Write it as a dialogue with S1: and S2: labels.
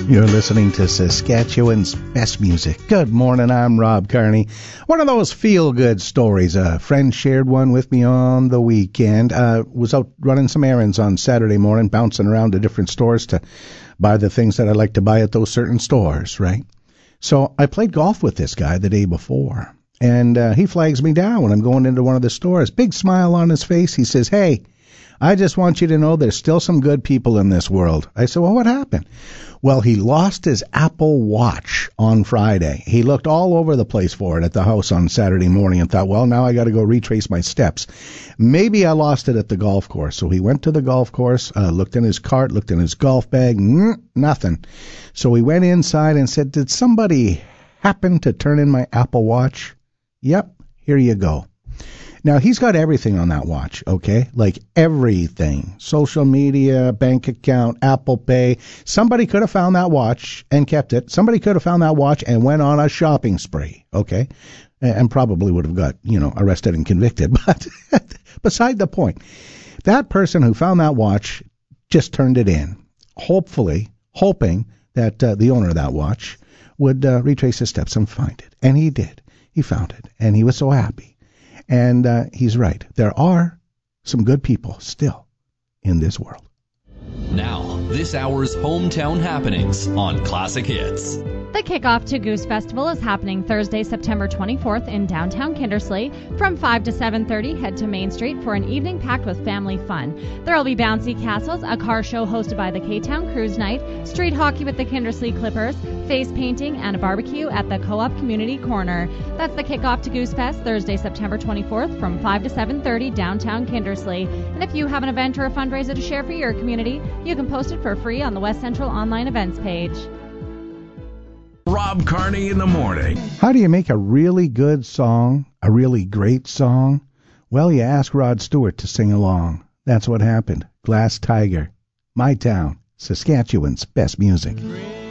S1: You're listening to Saskatchewan's best music. Good morning, I'm Rob Carney. One of those feel-good stories. A friend shared one with me on the weekend. Was out running some errands on Saturday morning, bouncing around to different stores to buy the things that I like to buy at those certain stores, right? So I played golf with this guy the day before, and he flags me down when I'm going into one of the stores. Big smile on his face. He says, "Hey, I just want you to know there's still some good people in this world." I said, "Well, what happened?" "Well, he lost his Apple Watch on Friday. He looked all over the place for it at the house on Saturday morning and thought, well, now I got to go retrace my steps. Maybe I lost it at the golf course." So he went to the golf course, looked in his cart, looked in his golf bag, nothing. So he went inside and said, "Did somebody happen to turn in my Apple Watch?" "Yep, here you go." Now, he's got everything on that watch, okay? Like everything. Social media, bank account, Apple Pay. Somebody could have found that watch and kept it. Somebody could have found that watch and went on a shopping spree, okay? And probably would have got, arrested and convicted. But beside the point, that person who found that watch just turned it in, hoping that the owner of that watch would retrace his steps and find it. And he did. He found it, and he was so happy. And he's right. There are some good people still in this world.
S2: Now, this hour's hometown happenings on Classic Hits.
S3: The kickoff to Goose Festival is happening Thursday, September 24th in downtown Kindersley. From 5 to 7:30, head to Main Street for an evening packed with family fun. There will be bouncy castles, a car show hosted by the K-Town Cruise Night, street hockey with the Kindersley Clippers, face painting, and a barbecue at the Co-op Community Corner. That's the kickoff to Goose Fest, Thursday, September 24th from 5 to 7:30 downtown Kindersley. And if you have an event or a fundraiser to share for your community, you can post it for free on the West Central online events page.
S4: Rob Carney in the morning.
S1: How do you make a really good song, a really great song? Well, you ask Rod Stewart to sing along. That's what happened. Glass Tiger, My Town, Saskatchewan's best music.